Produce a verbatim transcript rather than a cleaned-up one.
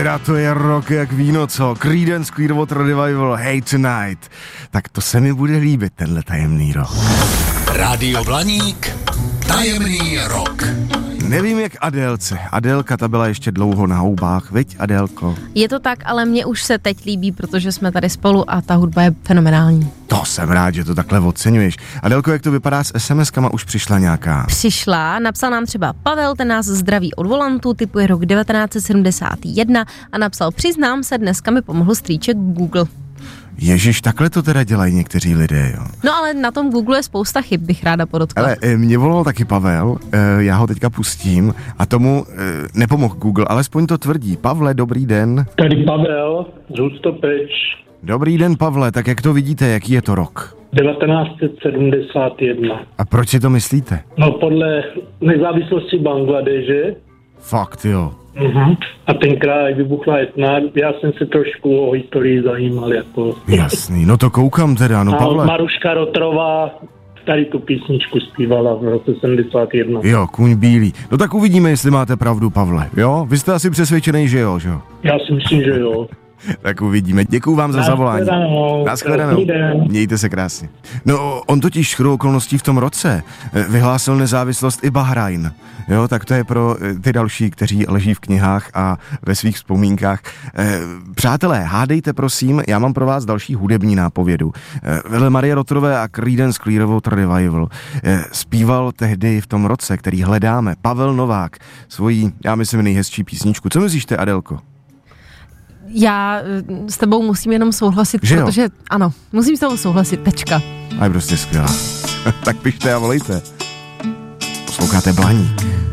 Teda to je rock jak víno, co? Creedence Clearwater Revival, Hey Tonight. Tak to se mi bude líbit, tenhle tajemný rock. Rádio Blaník, tajemný rock. Nevím jak Adélce. Adélka ta byla ještě dlouho na houbách, viď Adélko? Je to tak, ale mně už se teď líbí, protože jsme tady spolu a ta hudba je fenomenální. To jsem rád, že to takhle oceňuješ. Adélko, jak to vypadá s es em eskama? Už přišla nějaká? Přišla, napsal nám třeba Pavel, ten nás zdraví od volantu, typuje rok devatenáct set sedmdesát jedna a napsal: přiznám se, dneska mi pomohl strýček Google. Ježiš, takhle to teda dělají někteří lidé, jo. No ale na tom Google je spousta chyb, bych ráda podotkla. Ale mě volal taky Pavel, já ho teďka pustím a tomu nepomohl Google, alespoň to tvrdí. Pavle, dobrý den. Tady Pavel z Hustopeč. Dobrý den, Pavle, tak jak to vidíte, jaký je to rok? devatenáct set sedmdesát jedna. A proč si to myslíte? No podle nezávislosti Bangladeže. Fakt, jo. Uh-huh. A tenkrát, jak vybuchla etna, já jsem se trošku o historii zajímal. Jako. Jasný, no to koukám teda, no Pavle. A Maruška Rotrová tady tu písničku zpívala v roce sedmdesát jedna. Jo, Kůň bílý. No tak uvidíme, jestli máte pravdu, Pavle. Jo, vy jste asi přesvědčený, že jo, že jo? Já si myslím, že jo. Tak uvidíme. Děkuju vám za zavolání. Naschledanou. Mějte se krásně. No, on totiž shodou okolností v tom roce vyhlásil nezávislost i Bahrajn. Jo, tak to je pro ty další, kteří leží v knihách a ve svých vzpomínkách. Eh, přátelé, hádejte prosím, já mám pro vás další hudební nápovědu. Eh, vedle Marie Rotrové a Creedence Clearwater Revival eh, zpíval tehdy v tom roce, který hledáme, Pavel Novák, svoji, já myslím, nejhezčí písničku. Co myslíš ty, Adélko? Já s tebou musím jenom souhlasit, že protože jo? Ano, musím s tebou souhlasit, tečka. A je prostě skvělá. Tak pište a volejte. Posloucháte Blaník.